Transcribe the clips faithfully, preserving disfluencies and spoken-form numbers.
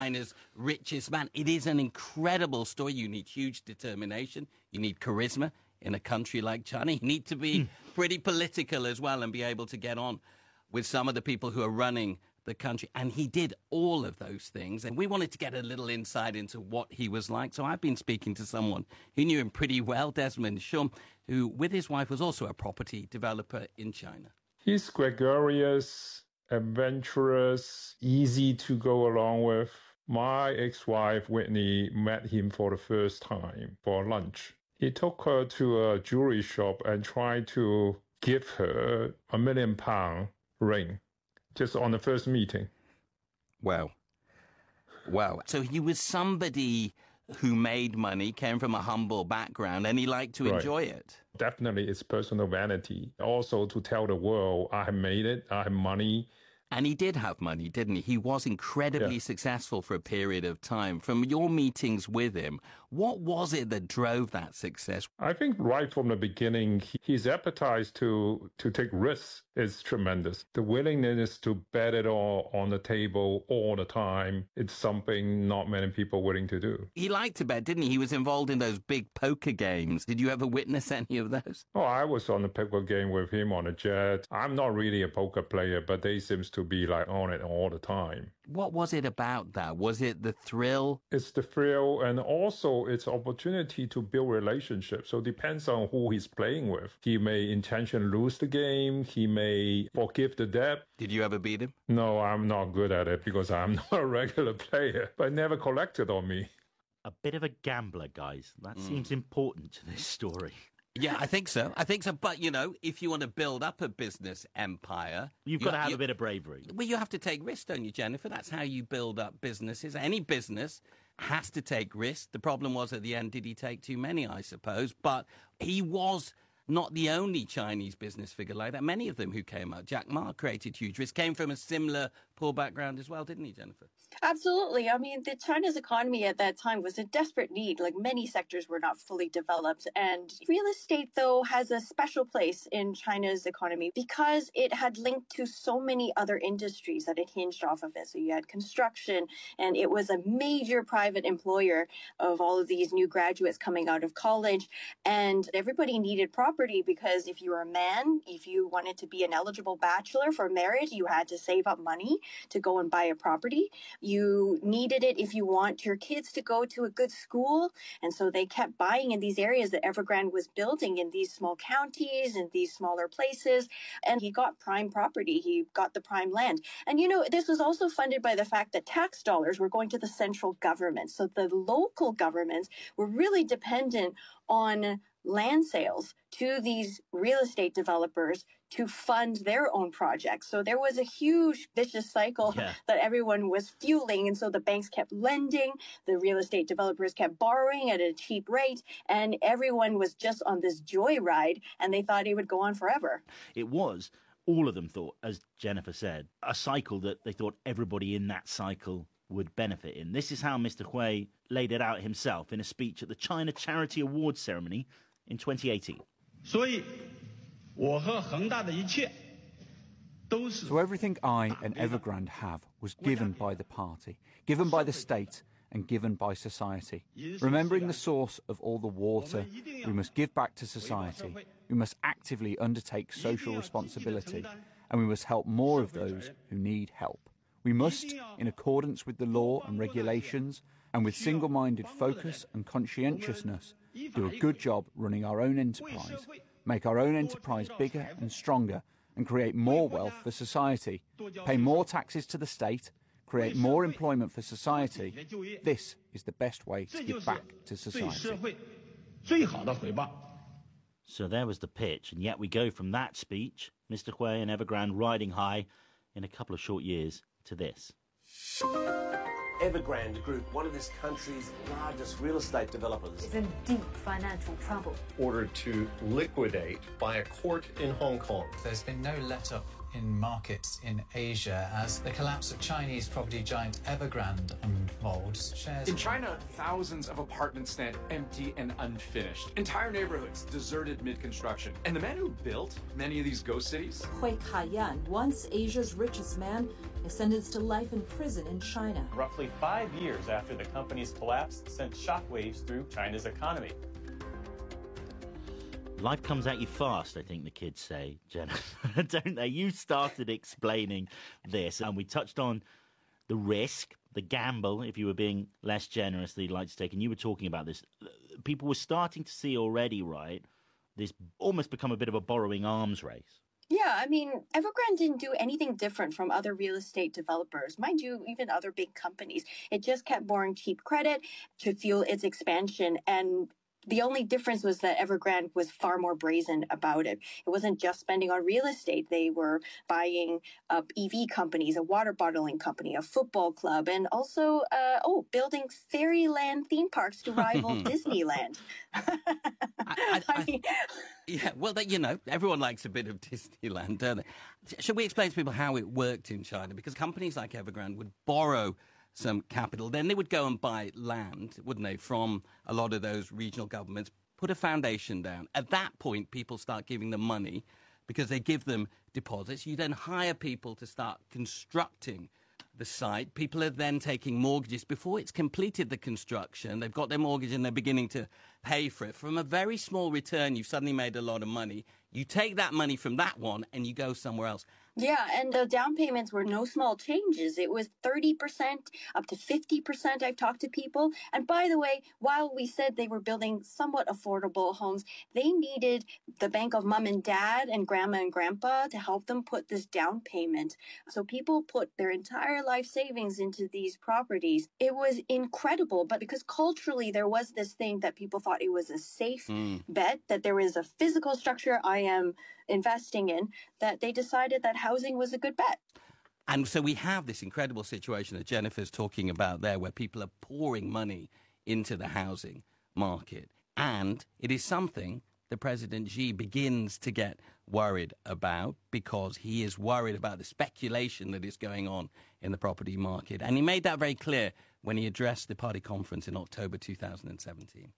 China's richest man. It is an incredible story. You need huge determination. You need charisma in a country like China. You need to be mm. pretty political as well and be able to get on with some of the people who are running the country. And he did all of those things. And we wanted to get a little insight into what he was like. So I've been speaking to someone who knew him pretty well, Desmond Shum, who with his wife was also a property developer in China. He's gregarious, adventurous, easy to go along with. My ex-wife, Whitney, met him for the first time for lunch. He took her to a jewelry shop and tried to give her a million pound ring just on the first meeting. Wow. Wow. So he was somebody who made money, came from a humble background, and he liked to right. enjoy it. Definitely it's personal vanity. Also to tell the world, I have made it, I have money. And he did have money, didn't he? He was incredibly yeah. successful for a period of time. From your meetings with him, what was it that drove that success? I think right from the beginning, his appetite to, to take risks is tremendous. The willingness to bet it all on the table all the time, it's something not many people are willing to do. He liked to bet, didn't he? He was involved in those big poker games. Did you ever witness any of those? Oh, I was on the poker game with him on a jet. I'm not really a poker player, but they seems to be like on it all the time. What was it about that? Was it the thrill? It's the thrill, and also it's opportunity to build relationships. So it depends on who he's playing with. He may intentionally lose the game. He may forgive the debt. Did you ever beat him? No, I'm not good at it because I'm not a regular player, but never collected on me. A bit of a gambler, guys. That mm. seems important to this story. Yeah, I think so. I think so. But, you know, if you want to build up a business empire... You've you, got to have you, a bit of bravery. Well, you have to take risks, don't you, Jennifer? That's how you build up businesses. Any business has to take risks. The problem was at the end, did he take too many, I suppose? But he was not the only Chinese business figure like that. Many of them who came out. Jack Ma created huge risks, came from a similar poor background as well, didn't he, Jennifer? Absolutely. I mean, the China's economy at that time was in desperate need. Like, many sectors were not fully developed. And real estate, though, has a special place in China's economy because it had linked to so many other industries that it hinged off of it. So you had construction, and it was a major private employer of all of these new graduates coming out of college. And everybody needed property because if you were a man, if you wanted to be an eligible bachelor for marriage, you had to save up money to go and buy a property. You needed it if you want your kids to go to a good school. And so they kept buying in these areas that Evergrande was building in these small counties and these smaller places. And he got prime property. He got the prime land. And, you know, this was also funded by the fact that tax dollars were going to the central government. So the local governments were really dependent on land sales to these real estate developers to fund their own projects. So there was a huge vicious cycle yeah. that everyone was fueling. And so the banks kept lending, the real estate developers kept borrowing at a cheap rate, and everyone was just on this joyride, and they thought it would go on forever. It was, all of them thought, as Jennifer said, a cycle that they thought everybody in that cycle would benefit in. This is how Mister Hui laid it out himself in a speech at the China Charity Awards ceremony in twenty eighteen. So everything I and Evergrande have was given by the party, given by the state, and given by society. Remembering the source of all the water, we must give back to society. We must actively undertake social responsibility, and we must help more of those who need help. We must, in accordance with the law and regulations, and with single-minded focus and conscientiousness, do a good job running our own enterprise, make our own enterprise bigger and stronger, and create more wealth for society, pay more taxes to the state, create more employment for society. This is the best way to give back to society. So there was the pitch, and yet we go from that speech, Mister Hui and Evergrande riding high, in a couple of short years to this. Evergrande Group, one of this country's largest real estate developers, is in deep financial trouble. Ordered to liquidate by a court in Hong Kong. There's been no let-up in markets in Asia as the collapse of Chinese property giant Evergrande unfolds. Shares in China, thousands of apartments stand empty and unfinished. Entire neighborhoods deserted mid-construction. And the man who built many of these ghost cities? Hui Kaiyan, once Asia's richest man, is sentenced to life in prison in China. Roughly five years after the company's collapse sent shockwaves through China's economy. Life comes at you fast, I think the kids say, Jennifer, don't they? You started explaining this, and we touched on the risk, the gamble, if you were being less generous than you'd like to take, and you were talking about this. People were starting to see already, right, this almost become a bit of a borrowing arms race. Yeah, I mean, Evergrande didn't do anything different from other real estate developers, mind you, even other big companies. It just kept borrowing cheap credit to fuel its expansion, and the only difference was that Evergrande was far more brazen about it. It wasn't just spending on real estate. They were buying up E V companies, a water bottling company, a football club, and also, uh, oh, building fairyland theme parks to rival Disneyland. I, I, I mean, yeah, well, you know, everyone likes a bit of Disneyland, don't they? Should we explain to people how it worked in China? Because companies like Evergrande would borrow some capital. Then they would go and buy land, wouldn't they, from a lot of those regional governments, put a foundation down. At that point, people start giving them money because they give them deposits. You then hire people to start constructing the site. People are then taking mortgages before it's completed the construction. They've got their mortgage and they're beginning to pay for it. From a very small return, you've suddenly made a lot of money. You take that money from that one and you go somewhere else. Yeah, and the down payments were no small changes. It was thirty percent up to fifty percent. I've talked to people. And by the way, while we said they were building somewhat affordable homes, they needed the bank of mom and dad and grandma and grandpa to help them put this down payment. So people put their entire life savings into these properties. It was incredible. But because culturally there was this thing that people thought it was a safe mm. bet, that there is a physical structure I am investing in, that they decided that housing was a good bet. And so we have this incredible situation that Jennifer's talking about there, where people are pouring money into the housing market. And it is something that President Xi begins to get worried about, because he is worried about the speculation that is going on in the property market. And he made that very clear when he addressed the party conference in October two thousand seventeen.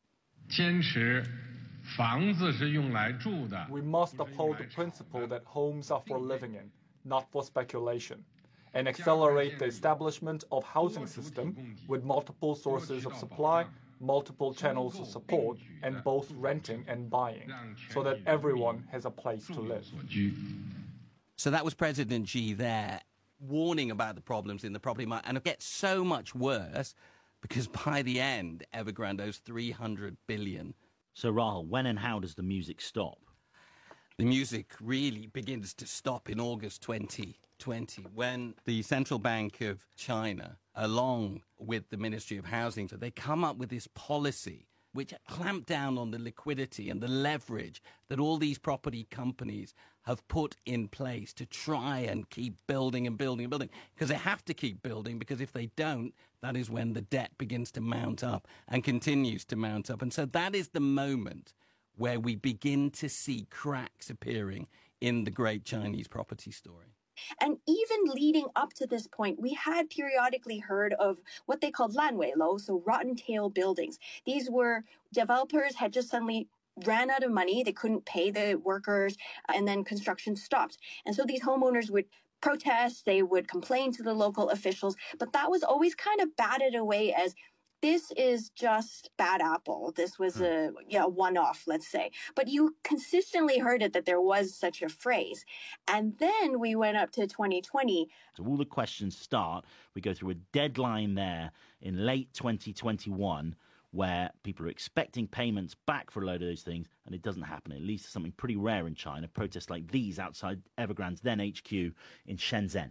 We must uphold the principle that homes are for living in, not for speculation, and accelerate the establishment of housing system with multiple sources of supply, multiple channels of support, and both renting and buying, so that everyone has a place to live. So that was President Xi there, warning about the problems in the property market, and it gets so much worse because by the end, Evergrande owes three hundred billion dollars. So, Rahul, when and how does the music stop? The music really begins to stop in August twenty twenty, when the Central Bank of China, along with the Ministry of Housing, so they come up with this policy which clamped down on the liquidity and the leverage that all these property companies have put in place to try and keep building and building and building. Because they have to keep building, because if they don't, that is when the debt begins to mount up and continues to mount up. And so that is the moment where we begin to see cracks appearing in the great Chinese property story. And even leading up to this point, we had periodically heard of what they called lanweilou, so rotten tail buildings. These were developers had just suddenly ran out of money. They couldn't pay the workers, and then construction stopped. And so these homeowners would protest, they would complain to the local officials, but that was always kind of batted away as this is just bad apple. This was a yeah, one-off, let's say. But you consistently heard it that there was such a phrase. And then we went up to twenty twenty. So all the questions start. We go through a deadline there in late twenty twenty-one where people are expecting payments back for a load of those things, and it doesn't happen. It leads to something pretty rare in China, protests like these outside Evergrande's then H Q in Shenzhen.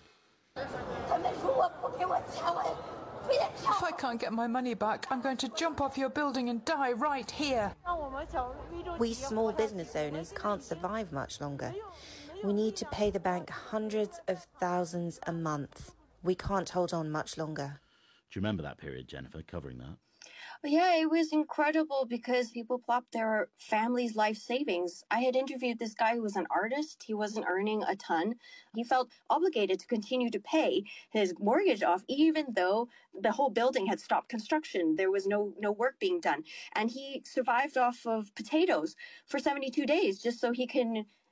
If I can't get my money back, I'm going to jump off your building and die right here. We small business owners can't survive much longer. We need to pay the bank hundreds of thousands a month. We can't hold on much longer. Do you remember that period, Jennifer, covering that? Yeah, it was incredible because people plopped their family's life savings. I had interviewed this guy who was an artist. He wasn't earning a ton. He felt obligated to continue to pay his mortgage off, even though the whole building had stopped construction. There was no no work being done. And he survived off of potatoes for seventy-two days just so he can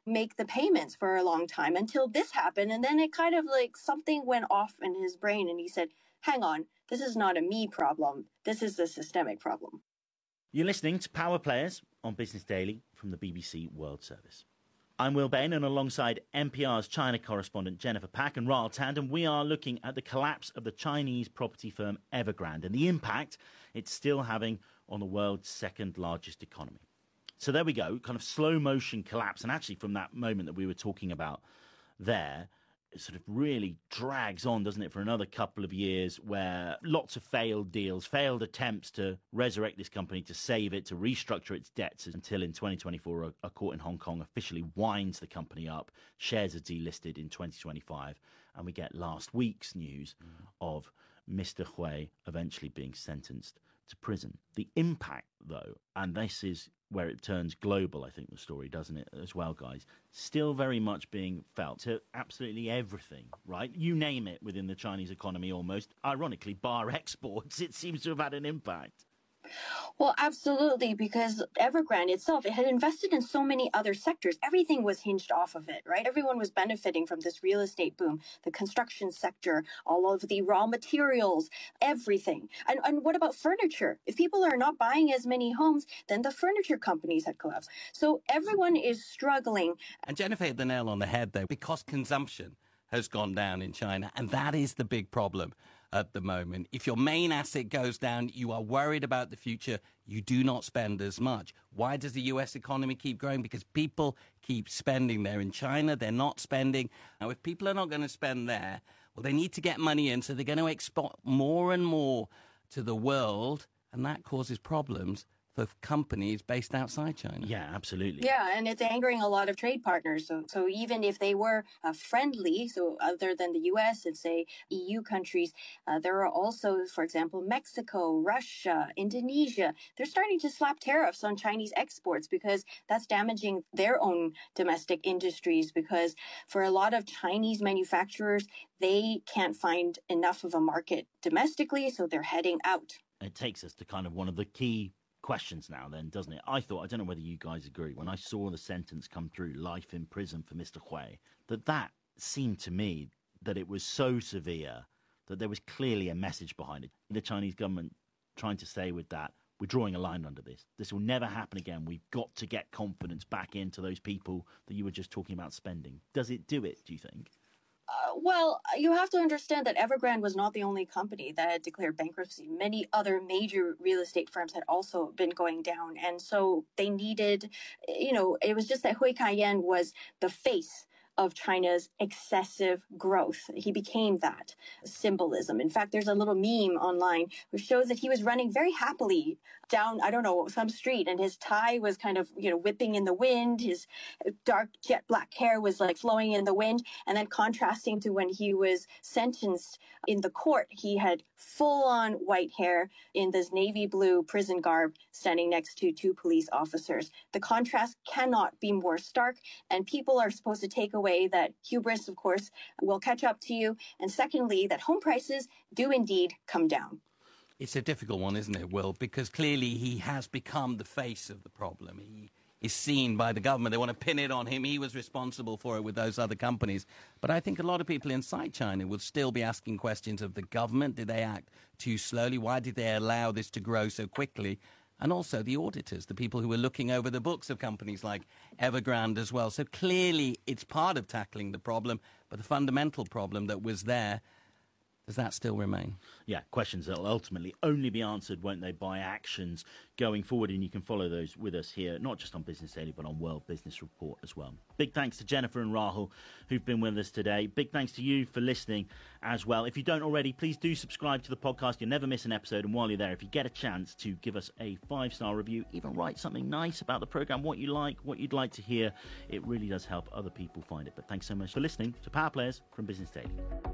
make the payments for a long time until this happened. And then it kind of like something went off in his brain and he said, hang on, this is not a me problem. This is a systemic problem. You're listening to Power Players on Business Daily from the B B C World Service. I'm Will Bain, and alongside N P R's China correspondent Jennifer Pack and Rahul Tandon, we are looking at the collapse of the Chinese property firm Evergrande and the impact it's still having on the world's second largest economy. So there we go, kind of slow motion collapse. And actually from that moment that we were talking about there, it sort of really drags on, doesn't it, for another couple of years where lots of failed deals, failed attempts to resurrect this company, to save it, to restructure its debts until in twenty twenty-four a, a court in Hong Kong officially winds the company up. Shares are delisted in twenty twenty-five. And we get last week's news mm. of Mister Hui eventually being sentenced to prison. The impact, though, and this is where it turns global, I think, the story, doesn't it, as well, guys, still very much being felt to absolutely everything, right? You name it within the Chinese economy almost. Ironically, bar exports, it seems to have had an impact. Well, absolutely, because Evergrande itself, it had invested in so many other sectors. Everything was hinged off of it, right? Everyone was benefiting from this real estate boom, the construction sector, all of the raw materials, everything. And, and what about furniture? If people are not buying as many homes, then the furniture companies had collapsed. So everyone is struggling. And Jennifer hit the nail on the head there, because consumption has gone down in China, and that is the big problem at the moment. If your main asset goes down, you are worried about the future. You do not spend as much. Why does the U S economy keep growing? Because people keep spending there. In China, they're not spending. Now, if people are not going to spend there, well, they need to get money in, so they're going to export more and more to the world, and that causes problems for companies based outside China. Yeah, absolutely. Yeah, and it's angering a lot of trade partners. So, so even if they were uh, friendly, so other than the U S and, say, E U countries, uh, there are also, for example, Mexico, Russia, Indonesia. They're starting to slap tariffs on Chinese exports because that's damaging their own domestic industries, because for a lot of Chinese manufacturers, they can't find enough of a market domestically, so they're heading out. It takes us to kind of one of the key questions now then, doesn't it? I thought, I don't know whether you guys agree, when I saw the sentence come through, life in prison for Mister Hui, that that seemed to me that it was so severe that there was clearly a message behind it. The Chinese government trying to say with that, we're drawing a line under this. This will never happen again. We've got to get confidence back into those people that you were just talking about spending. Does it do it, do you think? Uh, well, you have to understand that Evergrande was not the only company that had declared bankruptcy. Many other major real estate firms had also been going down. And so they needed, you know, it was just that Hui Ka-yen was the face of China's excessive growth. He became that symbolism. In fact, there's a little meme online which shows that he was running very happily down, I don't know, some street, and his tie was kind of, you know, whipping in the wind. His dark jet black hair was like flowing in the wind. And then contrasting to when he was sentenced in the court, he had full on white hair in this navy blue prison garb standing next to two police officers. The contrast cannot be more stark, and people are supposed to take away that hubris, of course, will catch up to you. And secondly, that home prices do indeed come down. It's a difficult one, isn't it, Will? Because clearly he has become the face of the problem. He is seen by the government. They want to pin it on him. He was responsible for it with those other companies. But I think a lot of people inside China will still be asking questions of the government. Did they act too slowly? Why did they allow this to grow so quickly? And also the auditors, the people who were looking over the books of companies like Evergrande as well. So clearly it's part of tackling the problem, but the fundamental problem that was there, does that still remain? Yeah, questions that will ultimately only be answered, won't they, by actions going forward. And you can follow those with us here, not just on Business Daily, but on World Business Report as well. Big thanks to Jennifer and Rahul, who've been with us today. Big thanks to you for listening as well. If you don't already, please do subscribe to the podcast. You'll never miss an episode. And while you're there, if you get a chance to give us a five-star review, even write something nice about the programme, what you like, what you'd like to hear, it really does help other people find it. But thanks so much for listening to Power Players from Business Daily.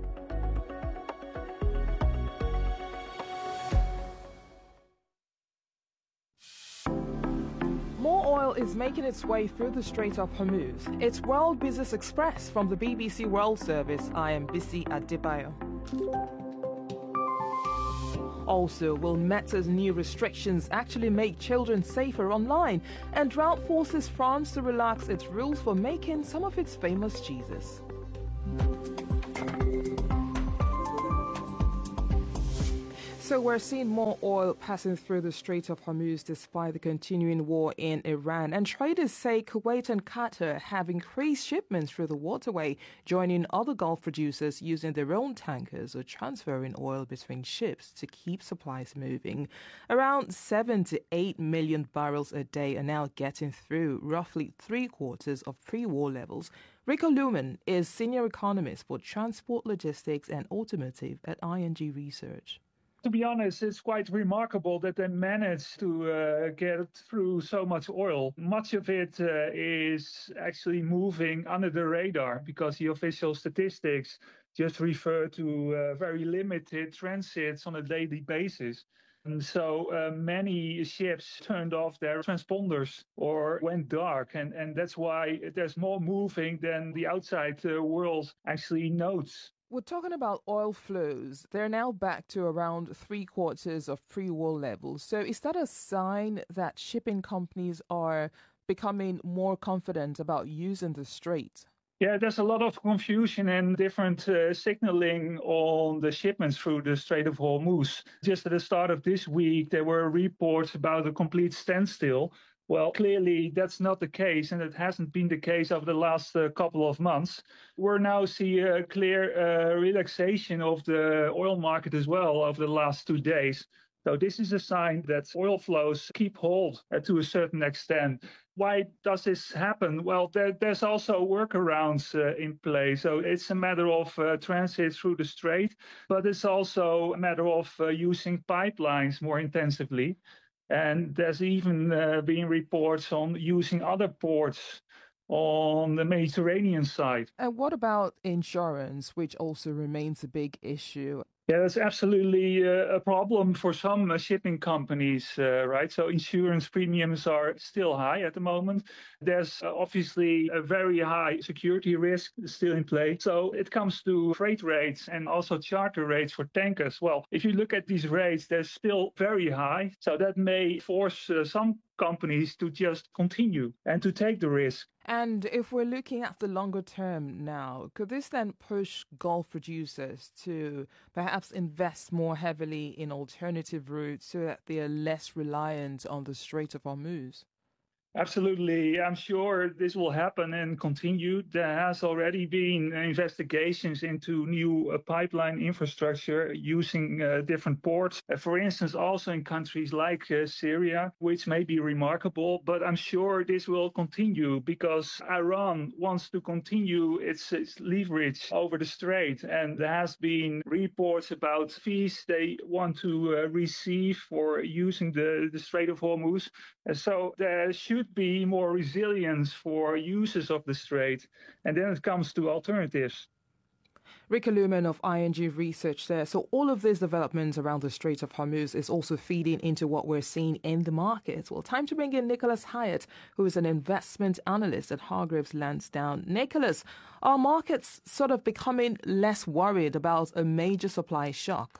More oil is making its way through the Strait of Hormuz. It's World Business Express from the B B C World Service. I am Bisi Adebayo. Also, will Meta's new restrictions actually make children safer online? And drought forces France to relax its rules for making some of its famous cheeses. So we're seeing more oil passing through the Strait of Hormuz despite the continuing war in Iran. And traders say Kuwait and Qatar have increased shipments through the waterway, joining other Gulf producers using their own tankers or transferring oil between ships to keep supplies moving. Around seven to eight million barrels a day are now getting through, roughly three quarters of pre-war levels. Rico Luhmann is senior economist for transport, logistics and automotive at I N G Research. To be honest, it's quite remarkable that they managed to uh, get through so much oil. Much of it uh, is actually moving under the radar because the official statistics just refer to uh, very limited transits on a daily basis. And so uh, many ships turned off their transponders or went dark. And, and that's why there's more moving than the outside uh, world actually notes. We're talking about oil flows. They're now back to around three quarters of pre-war levels. So is that a sign that shipping companies are becoming more confident about using the strait? Yeah, there's a lot of confusion and different uh, signaling on the shipments through the Strait of Hormuz. Just at the start of this week, there were reports about a complete standstill. Well, clearly that's not the case, and it hasn't been the case over the last uh, couple of months. We're now seeing a clear uh, relaxation of the oil market as well over the last two days. So this is a sign that oil flows keep hold uh, to a certain extent. Why does this happen? Well, there, there's also workarounds uh, in play. So it's a matter of uh, transit through the strait, but it's also a matter of uh, using pipelines more intensively. And there's even uh, been reports on using other ports on the Mediterranean side. And what about insurance, which also remains a big issue? Yeah, that's absolutely uh, a problem for some uh, shipping companies, uh, right? So insurance premiums are still high at the moment. There's uh, obviously a very high security risk still in play. So it comes to freight rates and also charter rates for tankers. Well, if you look at these rates, they're still very high. So that may force uh, some companies to just continue and to take the risk. And if we're looking at the longer term now, could this then push Gulf producers to perhaps invest more heavily in alternative routes so that they are less reliant on the Strait of Hormuz? Absolutely. I'm sure this will happen and continue. There has already been investigations into new uh, pipeline infrastructure using uh, different ports. Uh, for instance, also in countries like uh, Syria, which may be remarkable. But I'm sure this will continue because Iran wants to continue its, its leverage over the strait. And there has been reports about fees they want to uh, receive for using the, the Strait of Hormuz. Uh, so there should be more resilience for users of the strait, and then it comes to alternatives. Rico Luhmann of I N G Research there. So all of these developments around the Strait of Hormuz is also feeding into what we're seeing in the markets. Well, time to bring in Nicholas Hyatt, who is an investment analyst at Hargreaves Lansdown. Nicholas, are markets sort of becoming less worried about a major supply shock?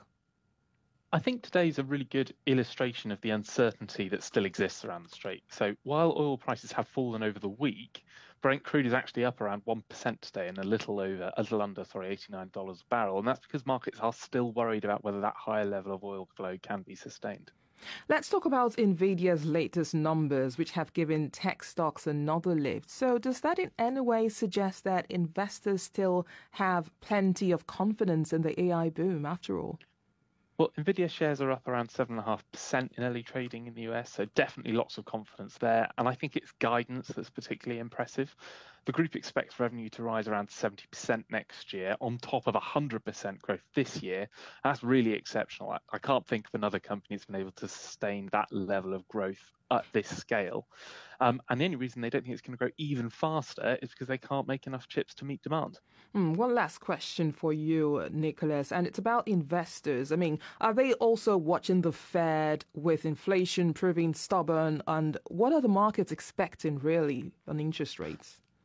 I think today's a really good illustration of the uncertainty that still exists around the Strait. So while oil prices have fallen over the week, Brent crude is actually up around one percent today and a little over, a little under, sorry, eighty-nine dollars a barrel. And that's because markets are still worried about whether that higher level of oil flow can be sustained. Let's talk about NVIDIA's latest numbers, which have given tech stocks another lift. So does that in any way suggest that investors still have plenty of confidence in the A I boom after all? Well, NVIDIA shares are up around seven point five percent in early trading in the U S, so definitely lots of confidence there. And I think it's guidance that's particularly impressive. The group expects revenue to rise around seventy percent next year, on top of one hundred percent growth this year. That's really exceptional. I, I can't think of another company that's been able to sustain that level of growth at this scale. Um, and the only reason they don't think it's going to grow even faster is because they can't make enough chips to meet demand. Mm, one last question for you, Nicholas, and it's about investors. I mean, are they also watching the Fed with inflation proving stubborn? And what are the markets expecting really on interest rates?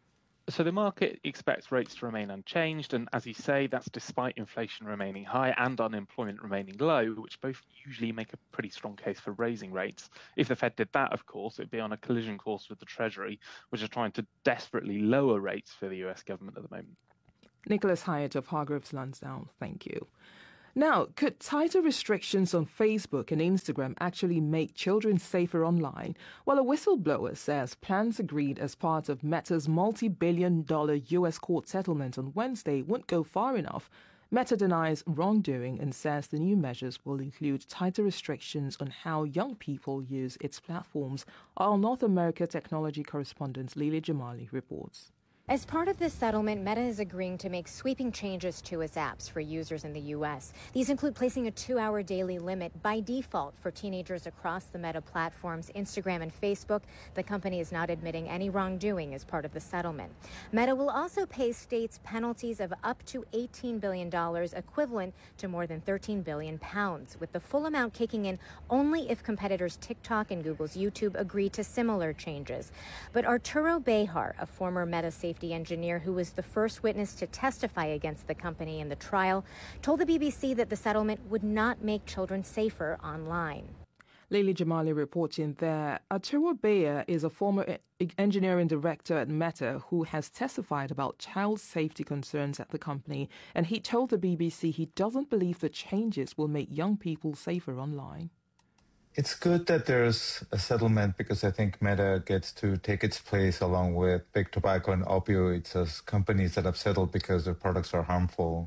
So the market expects rates to remain unchanged, and as you say, that's despite inflation remaining high and unemployment remaining low, which both usually make a pretty strong case for raising rates. If the Fed did that, of course, it'd be on a collision course with the Treasury, which is trying to desperately lower rates for the U S government at the moment. Nicholas Hyatt of Hargreaves Lansdown, thank you. Now, could tighter restrictions on Facebook and Instagram actually make children safer online? Well, a whistleblower says plans agreed as part of Meta's multi-billion dollar U S court settlement on Wednesday won't go far enough. Meta denies wrongdoing and says the new measures will include tighter restrictions on how young people use its platforms. Our North America technology correspondent Lily Jamali reports. As part of this settlement, Meta is agreeing to make sweeping changes to its apps for users in the U S. These include placing a two-hour daily limit by default for teenagers across the Meta platforms, Instagram and Facebook. The company is not admitting any wrongdoing as part of the settlement. Meta will also pay states penalties of up to eighteen billion dollars, equivalent to more than thirteen billion pounds, with the full amount kicking in only if competitors TikTok and Google's YouTube agree to similar changes. But Arturo Bejar, a former Meta safety engineer who was the first witness to testify against the company in the trial, told the B B C that the settlement would not make children safer online. Lily Jamali reporting there. Arturo Bejar is a former engineering director at Meta who has testified about child safety concerns at the company, and he told the B B C he doesn't believe the changes will make young people safer online. It's good that there's a settlement because I think Meta gets to take its place along with big tobacco and opioids as companies that have settled because their products are harmful.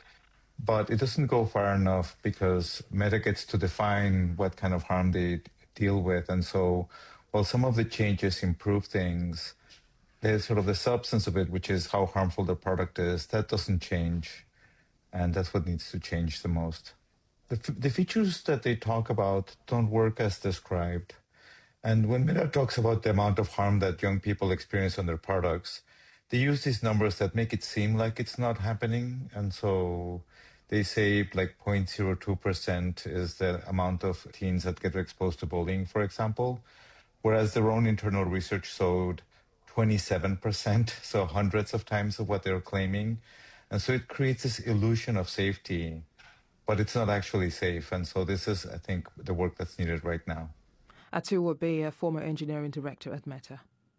But it doesn't go far enough because Meta gets to define what kind of harm they deal with. And so while some of the changes improve things, there's sort of the substance of it, which is how harmful the product is, that doesn't change. And that's what needs to change the most. The, f- the features that they talk about don't work as described. And when Meta talks about the amount of harm that young people experience on their products, they use these numbers that make it seem like it's not happening. And so they say like zero point zero two percent is the amount of teens that get exposed to bullying, for example, whereas their own internal research showed twenty-seven percent, so hundreds of times of what they're claiming. And so it creates this illusion of safety, but it's not actually safe. And so this is, I think, the work that's needed right now. Arturo Bejar, former engineering director at Meta.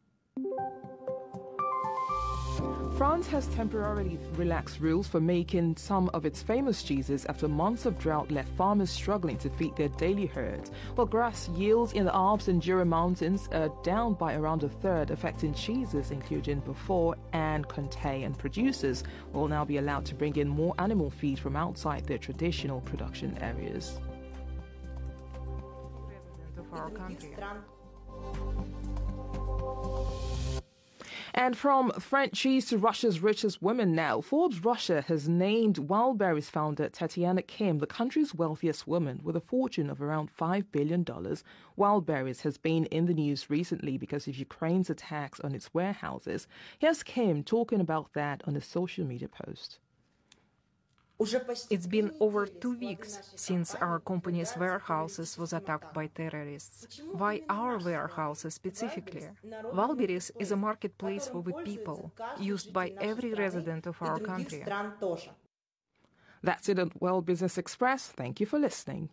France has temporarily relaxed rules for making some of its famous cheeses after months of drought left farmers struggling to feed their daily herds. While grass yields in the Alps and Jura Mountains are down by around a third, affecting cheeses including Beaufort and Comté, and producers will now be allowed to bring in more animal feed from outside their traditional production areas. Of our country. And from French cheese to Russia's richest women now, Forbes Russia has named Wildberries founder Tatiana Kim the country's wealthiest woman with a fortune of around five billion dollars. Wildberries has been in the news recently because of Ukraine's attacks on its warehouses. Here's Kim talking about that on a social media post. It's been over two weeks since our company's warehouses was attacked by terrorists. Why our warehouses specifically? Wildberries is a marketplace for the people, used by every resident of our country. That's it at World Business Express. Thank you for listening.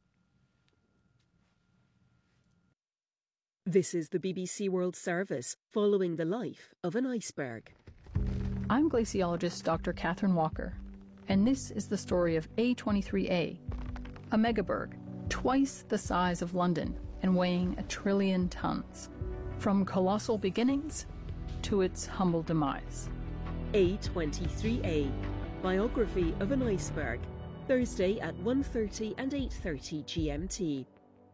This is the B B C World Service, following the life of an iceberg. I'm glaciologist Doctor Catherine Walker. And this is the story of A twenty-three A, a megaberg twice the size of London and weighing a trillion tons. From colossal beginnings to its humble demise. A twenty-three A, biography of an iceberg, Thursday at one thirty and eight thirty G M T.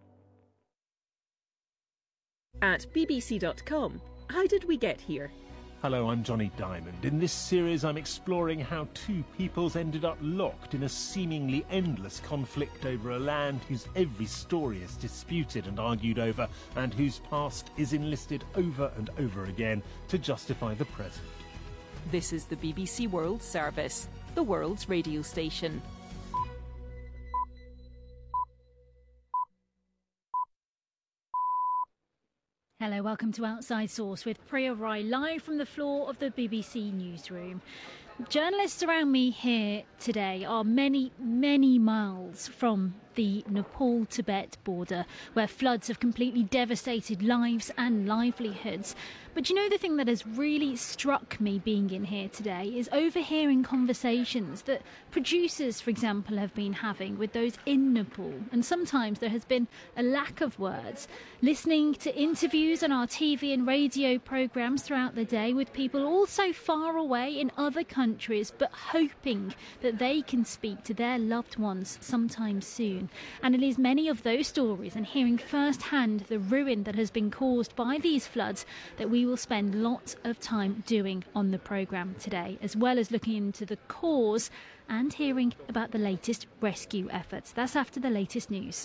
At B B C dot com, how did we get here? Hello, I'm Johnny Diamond. In this series, I'm exploring how two peoples ended up locked in a seemingly endless conflict over a land whose every story is disputed and argued over, and whose past is enlisted over and over again to justify the present. This is the B B C World Service, the world's radio station. Hello, welcome to Outside Source with Priya Rai, live from the floor of the B B C newsroom. Journalists around me here today are many, many miles from the Nepal-Tibet border, where floods have completely devastated lives and livelihoods. But you know, the thing that has really struck me being in here today is overhearing conversations that producers, for example, have been having with those in Nepal. And sometimes there has been a lack of words. Listening to interviews on our T V and radio programmes throughout the day with people all so far away in other countries, but hoping that they can speak to their loved ones sometime soon. And it is many of those stories and hearing firsthand the ruin that has been caused by these floods that we will spend lots of time doing on the programme today, as well as looking into the cause and hearing about the latest rescue efforts. That's after the latest news.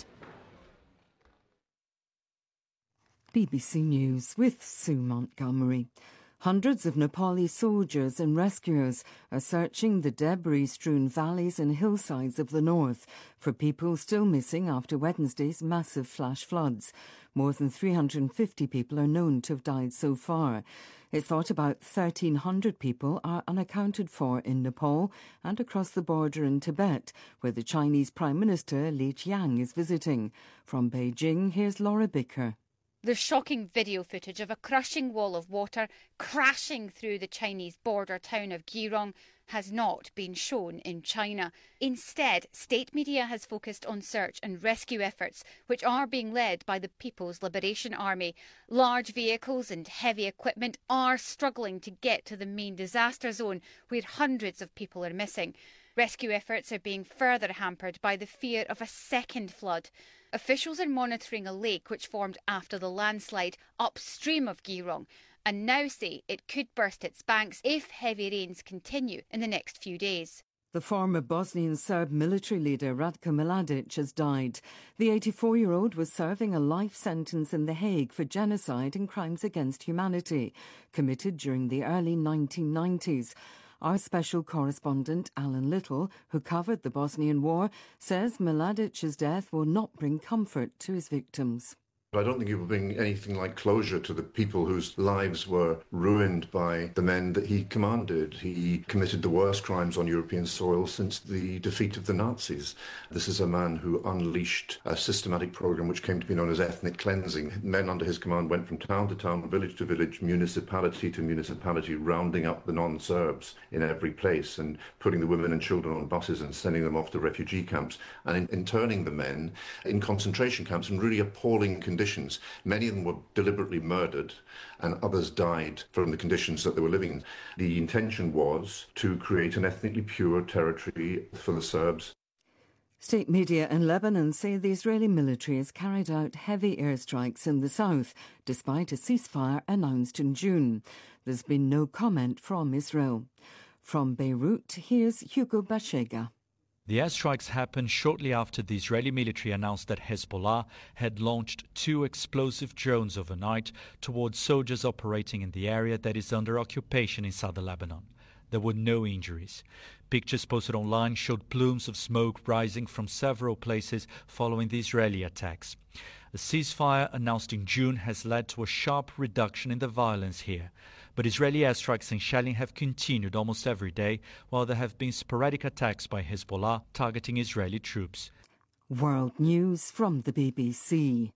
B B C News with Sue Montgomery. Hundreds of Nepali soldiers and rescuers are searching the debris-strewn valleys and hillsides of the north for people still missing after Wednesday's massive flash floods. More than three hundred fifty people are known to have died so far. It's thought about thirteen hundred people are unaccounted for in Nepal and across the border in Tibet, where the Chinese Prime Minister Li Qiang is visiting. From Beijing, here's Laura Bicker. There's shocking video footage of a crushing wall of water crashing through the Chinese border town of Girong has not been shown in China. Instead, state media has focused on search and rescue efforts, which are being led by the People's Liberation Army. Large vehicles and heavy equipment are struggling to get to the main disaster zone, where hundreds of people are missing. Rescue efforts are being further hampered by the fear of a second flood. Officials are monitoring a lake which formed after the landslide upstream of Girong and now say it could burst its banks if heavy rains continue in the next few days. The former Bosnian Serb military leader Ratko Mladic has died. The eighty-four-year-old was serving a life sentence in The Hague for genocide and crimes against humanity, committed during the early nineteen nineties. Our special correspondent, Alan Little, who covered the Bosnian War, says Mladic's death will not bring comfort to his victims. I don't think it will bring anything like closure to the people whose lives were ruined by the men that he commanded. He committed the worst crimes on European soil since the defeat of the Nazis. This is a man who unleashed a systematic program which came to be known as ethnic cleansing. Men under his command went from town to town, village to village, municipality to municipality, rounding up the non-Serbs in every place and putting the women and children on buses and sending them off to refugee camps and interning the men in concentration camps in really appalling conditions. Conditions. Many of them were deliberately murdered and others died from the conditions that they were living in. The intention was to create an ethnically pure territory for the Serbs. State media in Lebanon say the Israeli military has carried out heavy airstrikes in the south, despite a ceasefire announced in June. There's been no comment from Israel. From Beirut, here's Hugo Bashega. The airstrikes happened shortly after the Israeli military announced that Hezbollah had launched two explosive drones overnight towards soldiers operating in the area that is under occupation in southern Lebanon. There were no injuries. Pictures posted online showed plumes of smoke rising from several places following the Israeli attacks. The ceasefire announced in June has led to a sharp reduction in the violence here. But Israeli airstrikes and shelling have continued almost every day, while there have been sporadic attacks by Hezbollah targeting Israeli troops. World News from the B B C.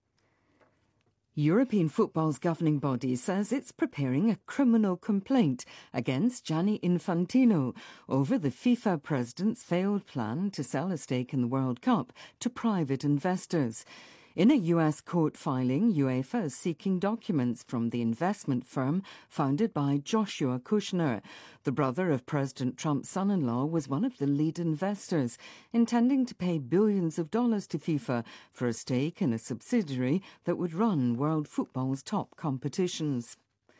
European football's governing body says it's preparing a criminal complaint against Gianni Infantino over the FIFA president's failed plan to sell a stake in the World Cup to private investors. In a U S court filing, UEFA is seeking documents from the investment firm founded by Joshua Kushner. The brother of President Trump's son-in-law was one of the lead investors, intending to pay billions of dollars to FIFA for a stake in a subsidiary that would run world football's top competitions.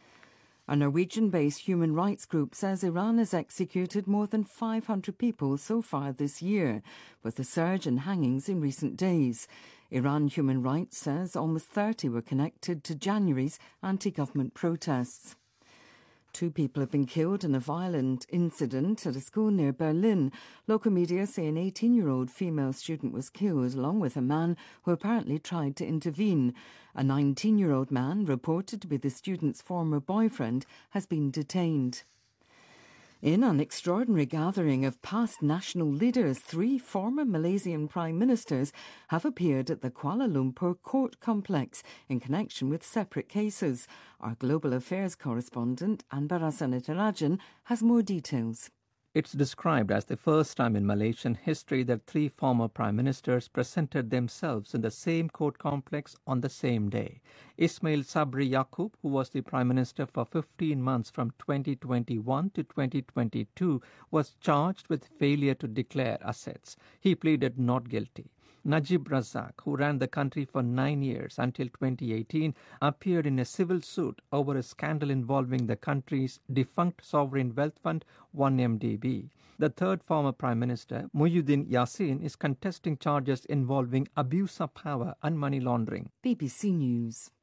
A Norwegian-based human rights group says Iran has executed more than five hundred people so far this year, with a surge in hangings in recent days. Iran Human Rights says almost thirty were connected to January's anti-government protests. Two people have been killed in a violent incident at a school near Berlin. Local media say an eighteen-year-old female student was killed, along with a man who apparently tried to intervene. A nineteen-year-old man, reported to be the student's former boyfriend, has been detained. In an extraordinary gathering of past national leaders, three former Malaysian prime ministers have appeared at the Kuala Lumpur court complex in connection with separate cases. Our global affairs correspondent, Anbara Sanitarajan, has more details. It's described as the first time in Malaysian history that three former prime ministers presented themselves in the same court complex on the same day. Ismail Sabri Yaakob, who was the prime minister for fifteen months from twenty twenty-one to twenty twenty-two, was charged with failure to declare assets. He pleaded not guilty. Najib Razak, who ran the country for nine years until twenty eighteen, appeared in a civil suit over a scandal involving the country's defunct sovereign wealth fund, one M D B. The third former Prime Minister, Muhyiddin Yassin, is contesting charges involving abuse of power and money laundering. B B C News.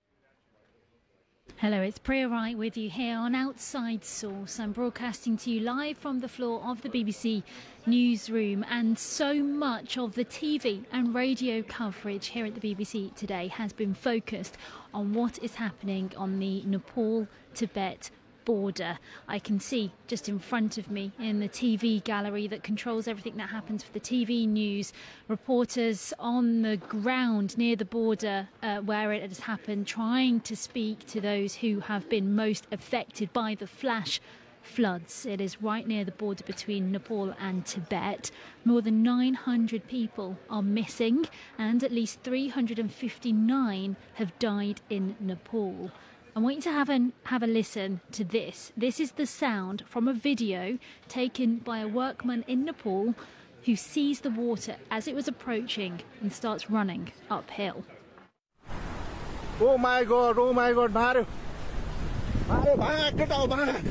Hello, it's Priya Wright with you here on Outside Source. I'm broadcasting to you live from the floor of the B B C newsroom, and so much of the T V and radio coverage here at the B B C today has been focused on what is happening on the Nepal-Tibet border. I can see just in front of me in the T V gallery that controls everything that happens for the T V news, reporters on the ground near the border uh, where it has happened, trying to speak to those who have been most affected by the flash floods. It is right near the border between Nepal and Tibet. More than nine hundred people are missing and at least three hundred fifty-nine have died in Nepal. I want you to have, an, have a listen to this. This is the sound from a video taken by a workman in Nepal who sees the water as it was approaching and starts running uphill. Oh my God, oh my God, Mario. Mario, bhag, get out, bhag.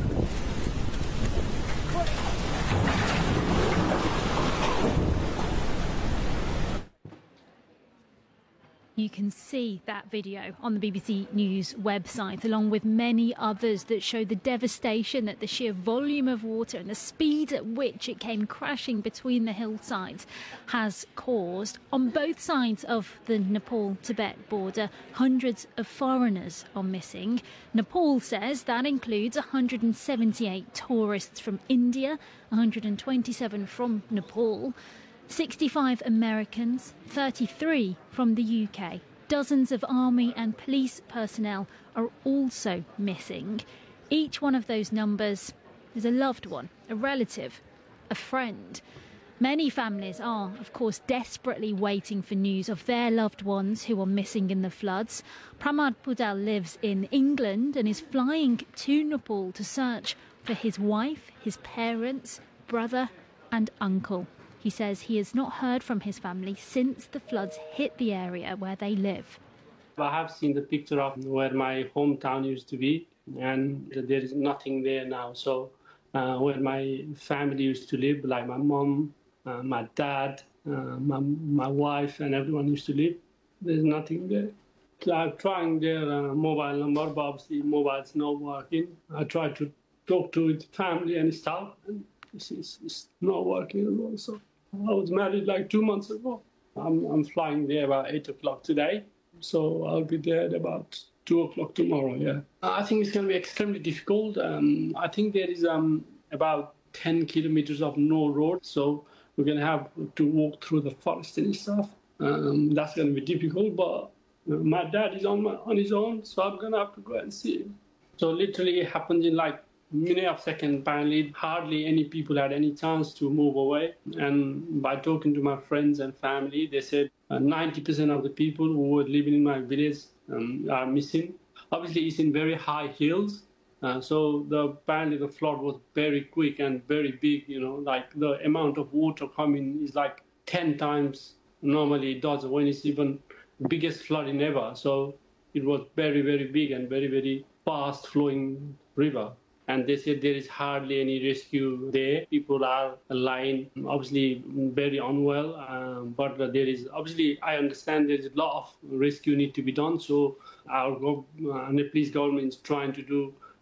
You can see that video on the B B C News website, along with many others that show the devastation that the sheer volume of water and the speed at which it came crashing between the hillsides has caused. On both sides of the Nepal-Tibet border, hundreds of foreigners are missing. Nepal says that includes one hundred seventy-eight tourists from India, one hundred twenty-seven from Nepal, sixty-five Americans, thirty-three from the U K. Dozens of army and police personnel are also missing. Each one of those numbers is a loved one, a relative, a friend. Many families are, of course, desperately waiting for news of their loved ones who are missing in the floods. Pramad Pudal lives in England and is flying to Nepal to search for his wife, his parents, brother and uncle. He says he has not heard from his family since the floods hit the area where they live. I have seen the picture of where my hometown used to be, and there is nothing there now. So uh, where my family used to live, like my mom, uh, my dad, uh, my, my wife, and everyone used to live, there's nothing there. So I'm trying their uh, mobile number, but obviously mobile's not working. I tried to talk to the family and stuff, and it's, it's, it's not working at all. So I was married like two months ago. I'm, I'm flying there about eight o'clock today, so I'll be there at about two o'clock tomorrow, yeah. I think it's going to be extremely difficult. Um, I think there is um, about ten kilometers of no road, so we're going to have to walk through the forest and stuff. Um, that's going to be difficult, but my dad is on, my, on his own, so I'm going to have to go and see him. So literally it happens in like minute of second. Apparently hardly any people had any chance to move away, and by talking to my friends and family, they said uh, ninety percent of the people who were living in my village um, are missing. Obviously it's in very high hills, uh, so the apparently the flood was very quick and very big, you know, like the amount of water coming is like ten times normally it does when it's even biggest flooding ever. So it was very very big and very very fast flowing river. And they said there is hardly any rescue there. People are lying, obviously very unwell, um, but there is, obviously, I understand there is a lot of rescue need to be done. So our uh, Nepalese government is trying to do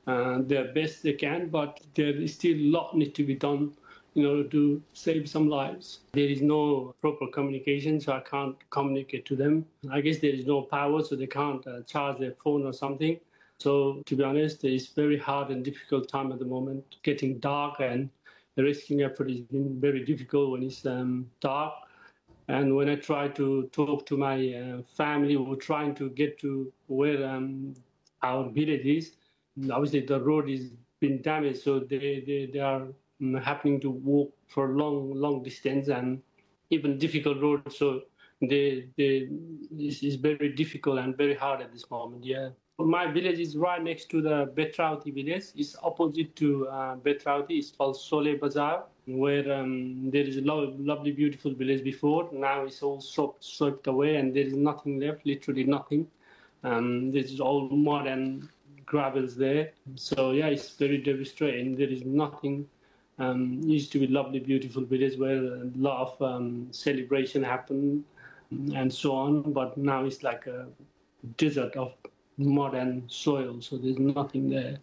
uh, their best they can, but there is still a lot need to be done in order to save some lives. There is no proper communication, so I can't communicate to them. I guess there is no power, so they can't uh, charge their phone or something. So to be honest, it's very hard and difficult time at the moment. Getting dark, and the rescuing effort has been very difficult when it's um, dark. And when I try to talk to my uh, family who are trying to get to where um, our village is, obviously the road has been damaged, so they, they, they are happening to walk for long, long distance and even difficult roads. So they, they, it's, it's very difficult and very hard at this moment, yeah. My village is right next to the Betrauti village. It's opposite to uh, Betrauti. It's called Sole Bazar, where um, there is a lo- lovely, beautiful village before. Now it's all swept, swept away and there is nothing left, literally nothing. Um, there's all mud and gravels there. So yeah, it's very devastating. There is nothing. Um, it used to be lovely, beautiful village where a lot of um, celebration happened and so on. But now it's like a desert of mud and soil, so there's nothing there.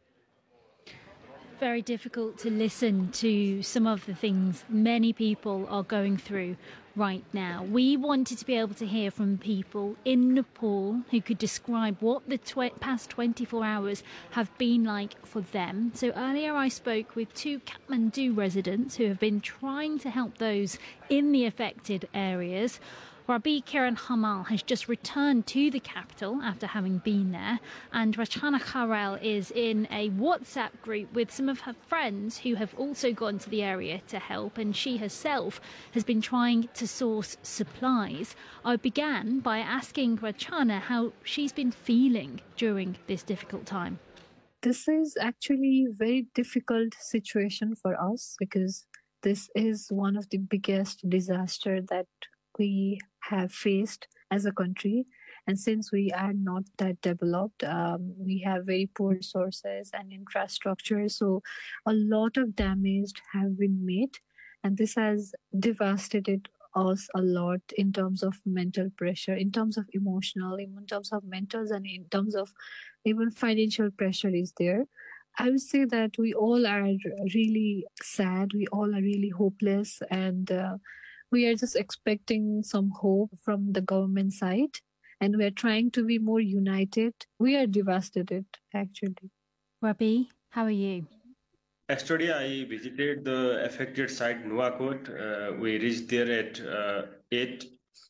Very difficult to listen to some of the things many people are going through right now. We wanted to be able to hear from people in Nepal who could describe what the tw- past twenty-four hours have been like for them. So earlier I spoke with two Kathmandu residents who have been trying to help those in the affected areas. Rabi Kiran Hamal has just returned to the capital after having been there, and Rachana Kharel is in a WhatsApp group with some of her friends who have also gone to the area to help, and she herself has been trying to source supplies. I began by asking Rachana how she's been feeling during this difficult time. This is actually a very difficult situation for us because this is one of the biggest disasters that we have faced as a country, and since we are not that developed, um, we have very poor resources and infrastructure, so a lot of damage have been made, and this has devastated us a lot in terms of mental pressure, in terms of emotional, in terms of mentals, and in terms of even financial pressure is there. I would say that we all are really sad, we all are really hopeless, and uh, we are just expecting some hope from the government side, and we are trying to be more united. We are devastated, actually. Rabi, how are you? Yesterday, I visited the affected site, Nuwakot. Uh, we reached there at uh, eight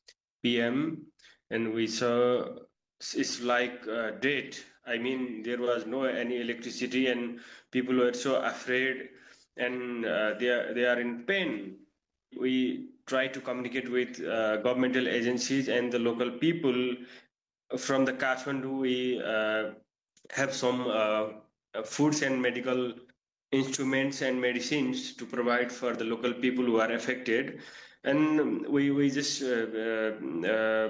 p.m. and we saw it's like uh, dead. I mean, there was no any electricity, and people were so afraid, and uh, they are they are in pain. We try to communicate with uh, governmental agencies and the local people. From the Kathmandu, we uh, have some uh, foods and medical instruments and medicines to provide for the local people who are affected. And we, we just uh, uh,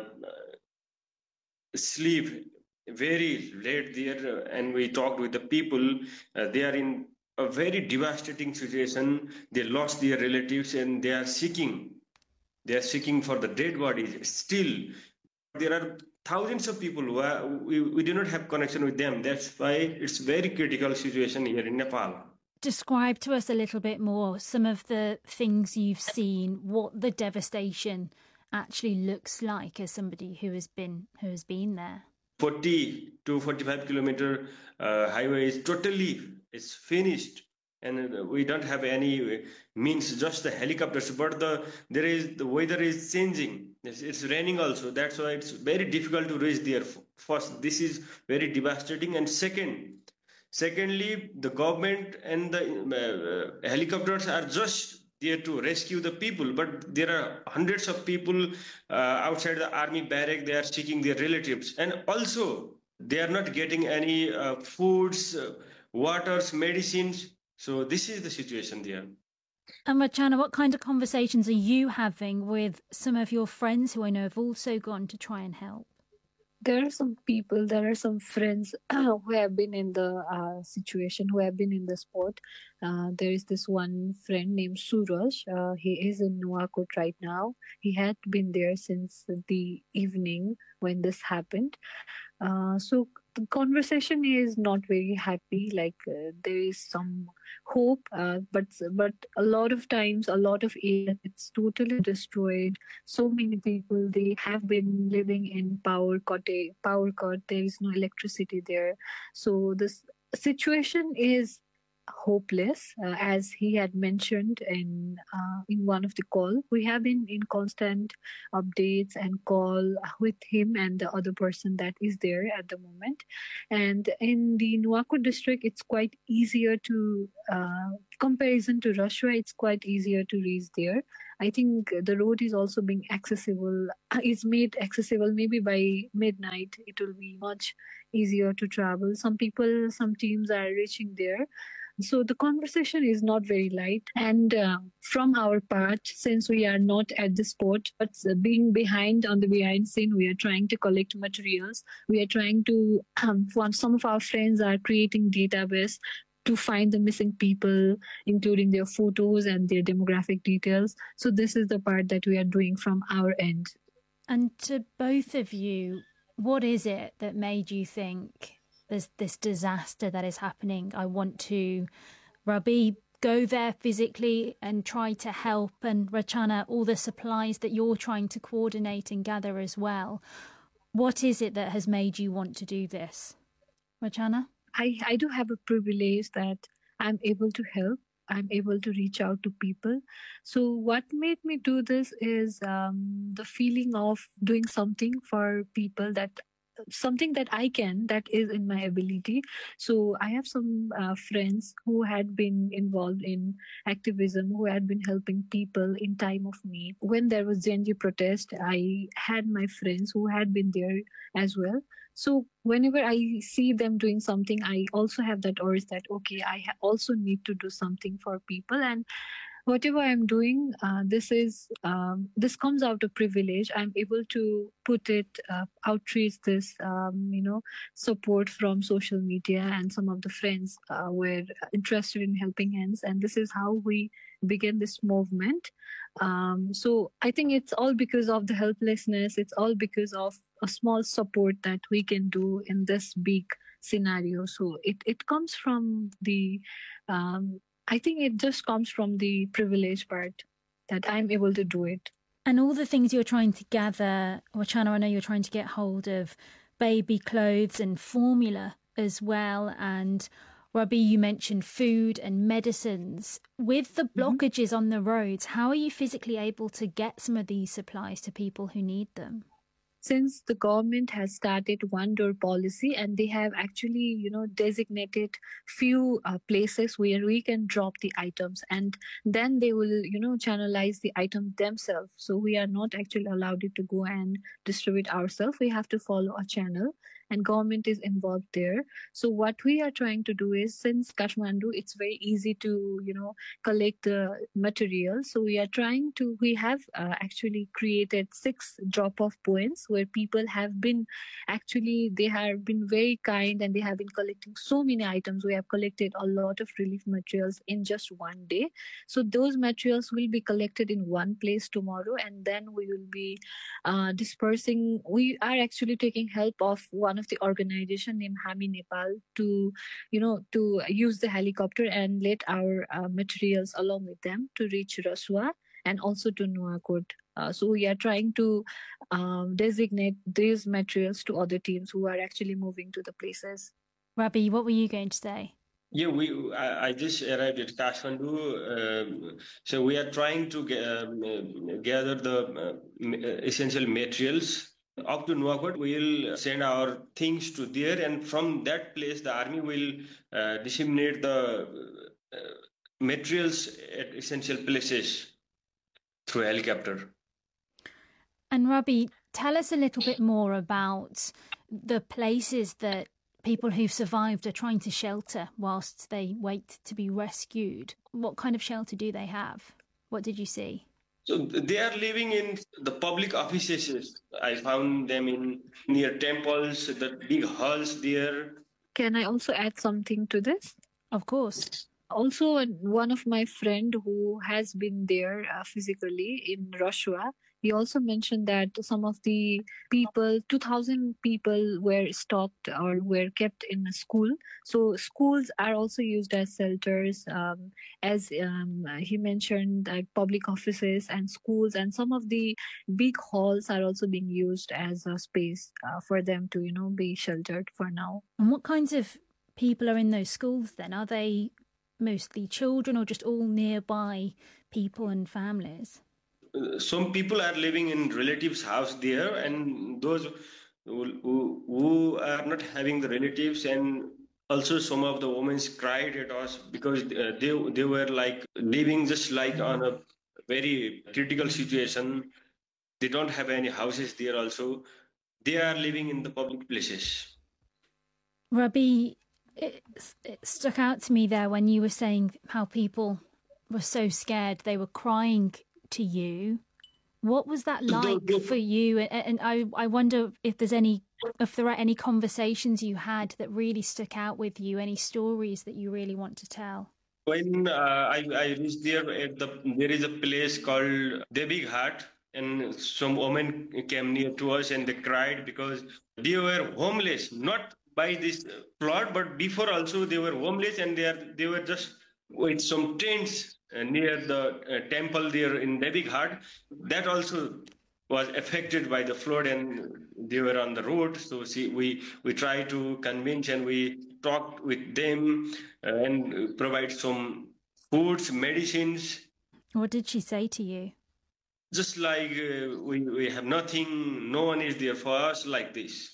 sleep very late there, and we talked with the people. Uh, they are in a very devastating situation. They lost their relatives and they are seeking. They are seeking for the dead bodies. Still, there are thousands of people who are, we, we do not have connection with them. That's why it's a very critical situation here in Nepal. Describe to us a little bit more some of the things you've seen, what the devastation actually looks like as somebody who has been who has been there. forty to forty-five kilometer uh, highway is totally it's finished, and we don't have any means, just the helicopters. But the there is the weather is changing. It's, it's raining also. That's why it's very difficult to reach there. First, this is very devastating, and second, secondly, the government and the uh, helicopters are just there to rescue the people, but there are hundreds of people uh, outside the army barrack. They are seeking their relatives, and also they are not getting any uh, foods, uh, waters, medicines. So this is the situation there. And Rachana, what kind of conversations are you having with some of your friends who I know have also gone to try and help? There are some people, there are some friends uh, who have been in the uh, situation, who have been in the spot. Uh, there is this one friend named Suraj. Uh, he is in Nuwakot right now. He had been there since the evening when this happened. Uh, so the conversation is not very happy. Like uh, there is some hope, uh, but but a lot of times, a lot of area it's totally destroyed. So many people they have been living in power cut. Power cut. There is no electricity there, so this situation is hopeless, uh, as he had mentioned in uh, in one of the call. We have been in constant updates and call with him and the other person that is there at the moment. And in the Nuwakot district, it's quite easier to uh, comparison to Russia. It's quite easier to reach there. I think the road is also being accessible. It's made accessible. Maybe by midnight, it will be much easier to travel. Some people, some teams are reaching there. So the conversation is not very light. And uh, from our part, since we are not at the spot, but being behind on the behind scene, we are trying to collect materials. We are trying to, um, some of our friends are creating database to find the missing people, including their photos and their demographic details. So this is the part that we are doing from our end. And to both of you, what is it that made you think there's this disaster that is happening? I want to, Rabi, go there physically and try to help, and Rachana, all the supplies that you're trying to coordinate and gather as well. What is it that has made you want to do this? Rachana? I, I do have a privilege that I'm able to help. I'm able to reach out to people. So what made me do this is um, the feeling of doing something for people, that something that I can, that is in my ability. So I have some uh, friends who had been involved in activism, who had been helping people in time of need. When there was Gen Z protest, I had my friends who had been there as well. So whenever I see them doing something, I also have that urge that, okay, I ha- also need to do something for people. And whatever I'm doing, uh, this is um, this comes out of privilege. I'm able to put it, uh, outreach this, um, you know, support from social media, and some of the friends uh, were interested in helping hands, and this is how we began this movement. Um, so I think it's all because of the helplessness. It's all because of a small support that we can do in this big scenario. So it it comes from the. Um, I think it just comes from the privilege part that I'm able to do it. And all the things you're trying to gather, Rachana, I know you're trying to get hold of baby clothes and formula as well. And Rabi, you mentioned food and medicines. With the blockages mm-hmm. on the roads, how are you physically able to get some of these supplies to people who need them? Since the government has started one-door policy, and they have actually, you know, designated few uh, places where we can drop the items, and then they will, you know, channelize the item themselves. So we are not actually allowed to go and distribute ourselves. We have to follow a channel, and government is involved there. So what we are trying to do is, since Kathmandu, it's very easy to, you know, collect the material. So we are trying to, we have uh, actually created six drop-off points where people have been, actually, they have been very kind, and they have been collecting so many items. We have collected a lot of relief materials in just one day. So those materials will be collected in one place tomorrow, and then we will be uh, dispersing. We are actually taking help of one of the organization named Hami Nepal to, you know, to use the helicopter and let our uh, materials along with them to reach Raswa and also to Nuwakot. Uh, so we are trying to um, designate these materials to other teams who are actually moving to the places. Rabi, what were you going to say? Yeah, we. I, I just arrived at Kathmandu, um, so we are trying to get, um, gather the uh, essential materials. Up to Nuwakot, we will send our things to there, and from that place, the army will uh, disseminate the uh, materials at essential places through helicopter. And Rabi, tell us a little bit more about the places that people who've survived are trying to shelter whilst they wait to be rescued. What kind of shelter do they have? What did you see? So they are living in the public offices. I found them in near temples, the big halls there. Can I also add something to this? Of course. Also, one of my friend who has been there uh, physically in Raswa, He also mentioned that some of the people, two thousand people were stocked or were kept in a school. So schools are also used as shelters, um, as um, he mentioned, like public offices and schools, and some of the big halls are also being used as a space uh, for them to, you know, be sheltered for now. And what kinds of people are in those schools then? Are they mostly children or just all nearby people and families? Some people are living in relatives' house there, and those who, who are not having the relatives, and also some of the women cried at us because uh, they they were like living just like on a very critical situation. They don't have any houses there also. They are living in the public places. Rabi, it, it stuck out to me there when you were saying how people were so scared, they were crying to you. What was that like for you? And I, I wonder if there's any, if there are any conversations you had that really stuck out with you, any stories that you really want to tell. When uh, I, I reached there, at the there is a place called Devi Ghat, and some women came near to us and they cried because they were homeless, not by this flood, but before also they were homeless, and they are they were just with some tents near the uh, temple there in Devi Ghat. That also was affected by the flood, and they were on the road. So see, we we try to convince, and we talked with them uh, and provide some foods, medicines. What did she say to you? Just like uh, we we have nothing, no one is there for us, like this.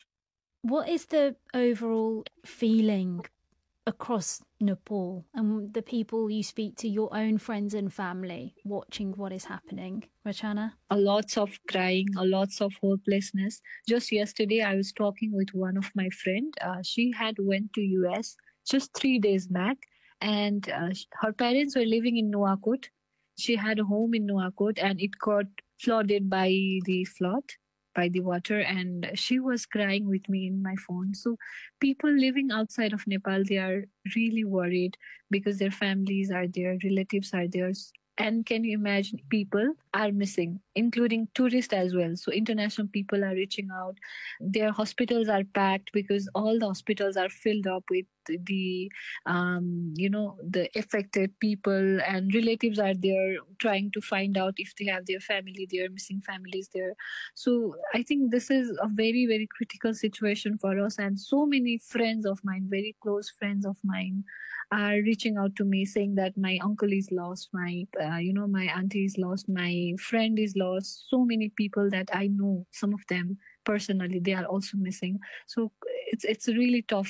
What is the overall feeling across Nepal and the people you speak to, your own friends and family, watching what is happening? Rachana? A lots of crying, a lots of hopelessness. Just yesterday, I was talking with one of my friend. Uh, she had went to U S just three days back, and uh, her parents were living in Nuwakot. She had a home in Nuwakot, and it got flooded by the flood. by the water, and she was crying with me in my phone. So people living outside of Nepal, they are really worried because their families are there, relatives are there. And can you imagine, people are missing, including tourists as well. So international people are reaching out. Their hospitals are packed because all the hospitals are filled up with the, um, you know, the affected people, and relatives are there trying to find out if they have their family there, missing families there. So I think this is a very, very critical situation for us. And so many friends of mine, very close friends of mine, are reaching out to me saying that my uncle is lost, my, uh, you know, my auntie is lost, my friend is lost. So many people that I know, some of them personally, they are also missing. So it's it's really tough.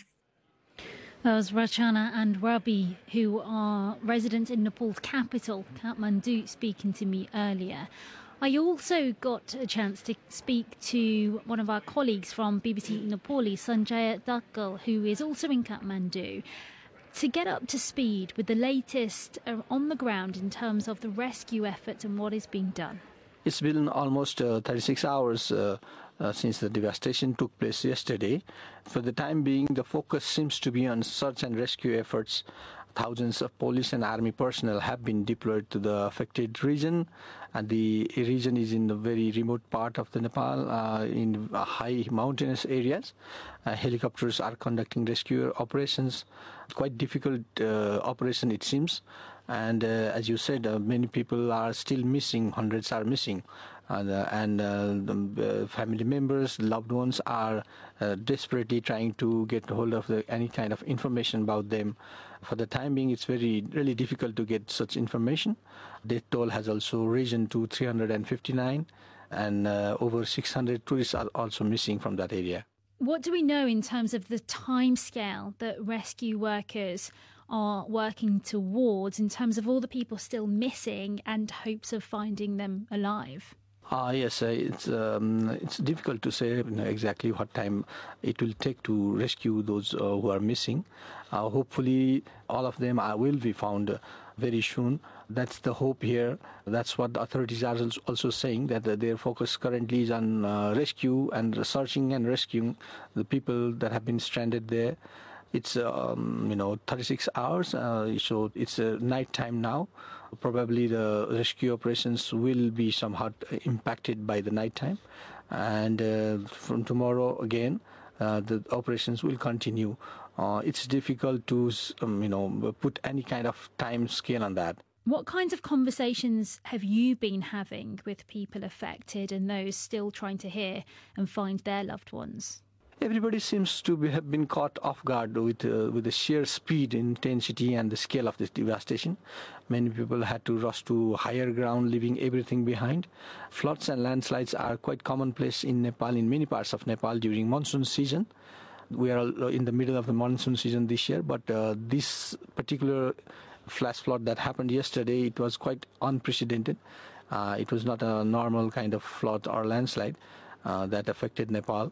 That was Rachana and Rabi, who are residents in Nepal's capital, Kathmandu, speaking to me earlier. I also got a chance to speak to one of our colleagues from B B C Nepali, Sanjaya Dakkal, who is also in Kathmandu, to get up to speed with the latest on the ground in terms of the rescue efforts and what is being done. It's been almost uh, thirty-six hours uh, uh, since the devastation took place yesterday. For the time being, the focus seems to be on search and rescue efforts. Thousands of police and army personnel have been deployed to the affected region, and the region is in a very remote part of the Nepal, uh, in high mountainous areas. Uh, helicopters are conducting rescue operations. Quite difficult uh, operation, it seems. And uh, as you said, uh, many people are still missing. Hundreds are missing. Uh, and uh, the uh, family members, loved ones are uh, desperately trying to get hold of the, any kind of information about them. For the time being, it's very really difficult to get such information. Death toll has also risen to three hundred fifty-nine, and uh, over six hundred tourists are also missing from that area. What do we know in terms of the timescale that rescue workers are working towards, in terms of all the people still missing and hopes of finding them alive? Ah, yes, uh, it's um, it's difficult to say, you know, exactly what time it will take to rescue those uh, who are missing. Uh, hopefully, all of them are, will be found uh, very soon. That's the hope here. That's what the authorities are also saying, that uh, their focus currently is on uh, rescue and searching and rescuing the people that have been stranded there. It's um, you know thirty-six hours, uh, so it's uh, night time now. Probably the rescue operations will be somewhat impacted by the nighttime. And uh, from tomorrow again, uh, the operations will continue. Uh, it's difficult to, um, you know, put any kind of time scale on that. What kinds of conversations have you been having with people affected and those still trying to hear and find their loved ones? Everybody seems to be, have been caught off guard with uh, with the sheer speed, intensity and the scale of this devastation. Many people had to rush to higher ground, leaving everything behind. Floods and landslides are quite commonplace in Nepal, in many parts of Nepal during monsoon season. We are in the middle of the monsoon season this year, but uh, this particular flash flood that happened yesterday, it was quite unprecedented. Uh, it was not a normal kind of flood or landslide uh, that affected Nepal.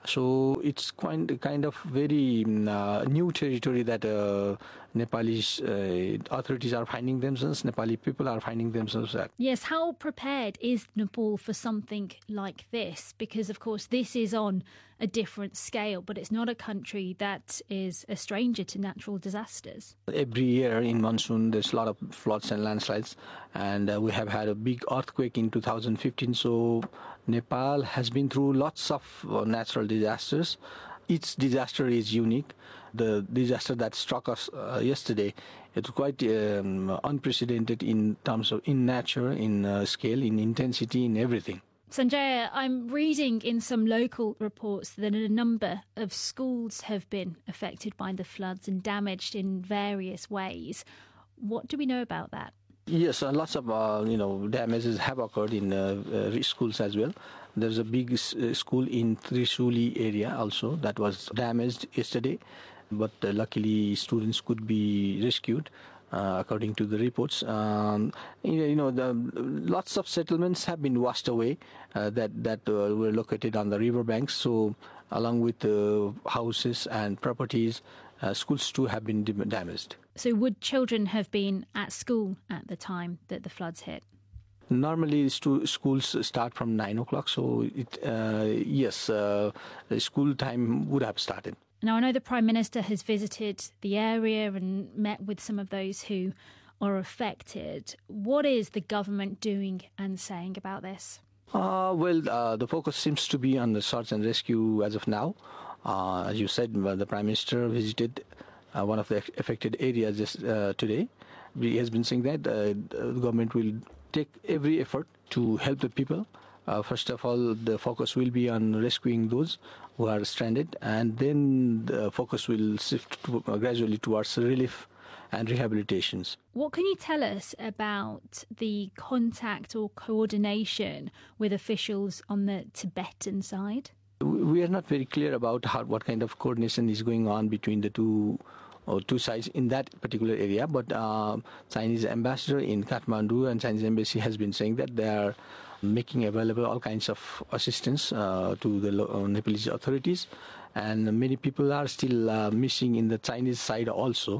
So it's quite kind of very uh, new territory that uh, Nepalese uh, authorities are finding themselves, Nepali people are finding themselves at. Yes, how prepared is Nepal for something like this? Because, of course, this is on a different scale, but it's not a country that is a stranger to natural disasters. Every year in monsoon, there's a lot of floods and landslides, and uh, we have had a big earthquake in two thousand fifteen, so Nepal has been through lots of uh, natural disasters. Each disaster is unique. The disaster that struck us uh, yesterday, it's quite um, unprecedented in terms of in nature, in uh, scale, in intensity, in everything. Sanjaya, I'm reading in some local reports that a number of schools have been affected by the floods and damaged in various ways. What do we know about that? Yes, uh, lots of uh, you know damages have occurred in uh, uh, schools as well. There's a big uh, school in Trisuli area also that was damaged yesterday, but uh, luckily students could be rescued. Uh, according to the reports, um, you know, the, lots of settlements have been washed away uh, that that uh, were located on the riverbanks. So, along with uh, houses and properties, uh, schools too have been damaged. So, would children have been at school at the time that the floods hit? Normally, stu- schools start from nine o'clock. So, it, uh, yes, uh, the school time would have started. Now, I know the Prime Minister has visited the area and met with some of those who are affected. What is the government doing and saying about this? Uh, well, uh, the focus seems to be on the search and rescue as of now. Uh, as you said, the Prime Minister visited uh, one of the affected areas this, uh, today. He has been saying that uh, the government will take every effort to help the people. Uh, first of all, the focus will be on rescuing those who are stranded, and then the focus will shift to, uh, gradually towards relief and rehabilitations. What can you tell us about the contact or coordination with officials on the Tibetan side? We are not very clear about how, what kind of coordination is going on between the two or two sides in that particular area, but uh, Chinese ambassador in Kathmandu and Chinese embassy has been saying that they are making available all kinds of assistance uh, to the uh, Nepalese authorities, and many people are still uh, missing in the Chinese side also.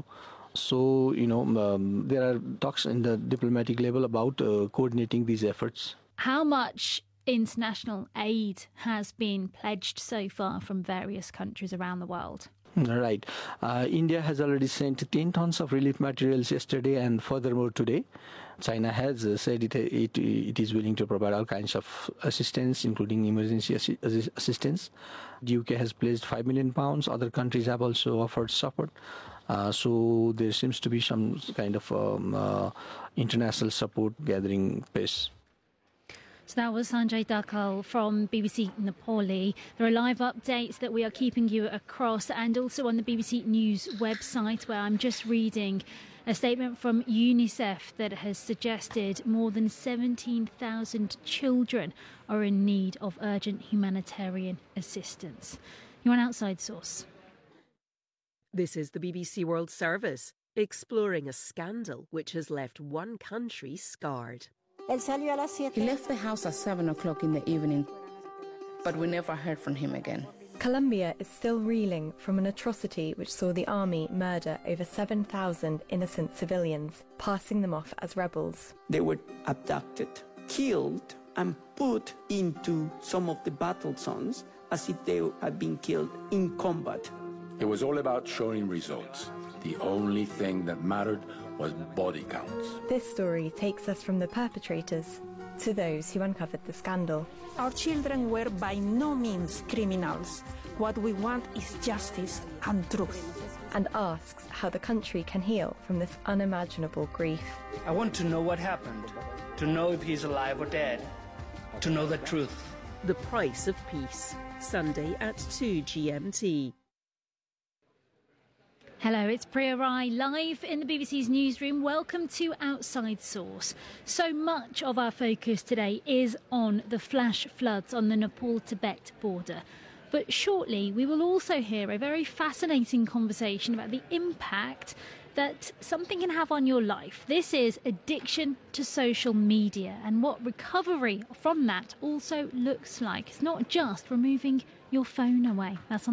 So, you know, um, there are talks in the diplomatic level about uh, coordinating these efforts. How much international aid has been pledged so far from various countries around the world? Right. Uh, India has already sent ten tons of relief materials yesterday and furthermore today. China has uh, said it, it it is willing to provide all kinds of assistance, including emergency assi- assistance. The U K has pledged five million pounds. Other countries have also offered support. Uh, so there seems to be some kind of um, uh, international support gathering pace. So that was Sanjay Dakal from B B C Nepali. There are live updates that we are keeping you across, and also on the B B C News website, where I'm just reading a statement from UNICEF that has suggested more than seventeen thousand children are in need of urgent humanitarian assistance. You're an outside source. This is the B B C World Service, exploring a scandal which has left one country scarred. He left the house at seven o'clock in the evening, but we never heard from him again. Colombia is still reeling from an atrocity which saw the army murder over seven thousand innocent civilians, passing them off as rebels. They were abducted, killed, and put into some of the battle zones as if they had been killed in combat. It was all about showing results. The only thing that mattered was body counts. This story takes us from the perpetrators to those who uncovered the scandal. Our children were by no means criminals. What we want is justice and truth. And asks how the country can heal from this unimaginable grief. I want to know what happened, to know if he's alive or dead, to know the truth. The Price of Peace, Sunday at two G M T. Hello, it's Priya Rai live in the B B C's newsroom. Welcome to Outside Source. So much of our focus today is on the flash floods on the Nepal-Tibet border. But shortly, we will also hear a very fascinating conversation about the impact that something can have on your life. This is addiction to social media and what recovery from that also looks like. It's not just removing your phone away. That's on